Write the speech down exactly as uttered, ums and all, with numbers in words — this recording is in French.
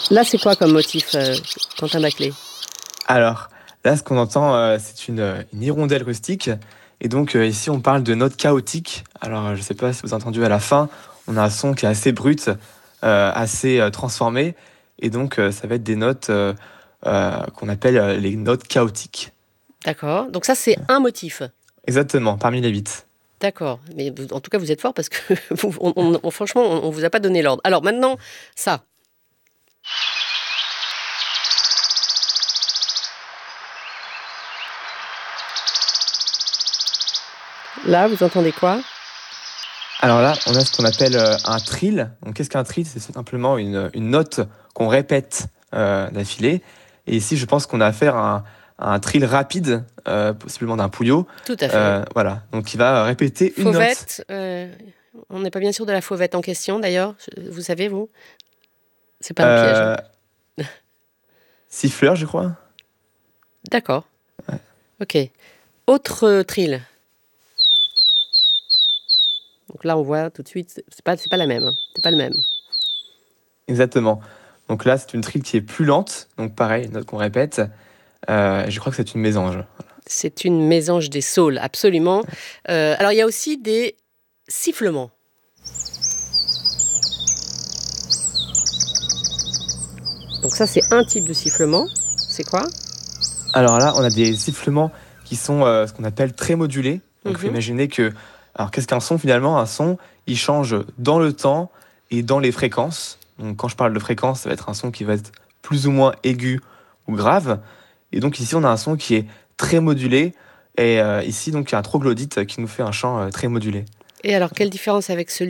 Là, c'est quoi comme motif, euh, Quentin Baclé? Alors, là, ce qu'on entend, euh, c'est une, euh, une hirondelle rustique. Et donc, euh, ici, on parle de notes chaotiques. Alors, euh, je ne sais pas si vous avez entendu à la fin, on a un son qui est assez brut, euh, assez euh, transformé. Et donc, euh, ça va être des notes euh, euh, qu'on appelle euh, les notes chaotiques. D'accord. Donc ça, c'est un motif. Exactement, parmi les huit. D'accord. Mais vous- en tout cas, vous êtes fort parce que vous- on, on- on- franchement, on, on vous a pas donné l'ordre. Alors maintenant, ça. Là, vous entendez quoi? Alors là, on a ce qu'on appelle euh, un trill. Donc, qu'est-ce qu'un trill? C'est simplement une, une note qu'on répète euh, d'affilée. Et ici, je pense qu'on a affaire à un, à un trill rapide, euh, possiblement d'un pouillot. Tout à fait. Euh, voilà, donc il va répéter une note. Fauvette. euh, on n'est pas bien sûr de la fauvette en question, d'ailleurs. Je- Vous savez, vous? C'est pas un piège. Euh, Siffleur, je crois. D'accord. Ok. Autre euh, trill. Donc là, on voit tout de suite, c'est pas, c'est pas la même. hein. C'est pas le même. Exactement. Donc là, c'est une trill qui est plus lente. Donc pareil, une note qu'on répète. Euh, je crois que c'est une mésange. C'est une mésange des saules, absolument. Euh, alors, il y a aussi des sifflements. Donc ça, c'est un type de sifflement. C'est quoi? Alors là, on a des sifflements qui sont euh, ce qu'on appelle très modulés. Donc il faut Mhm. imaginer que... Alors qu'est-ce qu'un son finalement? Un son, il change dans le temps et dans les fréquences. Donc quand je parle de fréquence, ça va être un son qui va être plus ou moins aigu ou grave. Et donc ici, on a un son qui est très modulé. Et euh, ici, donc, il y a un troglodyte qui nous fait un chant euh, très modulé. Et alors, quelle différence avec celui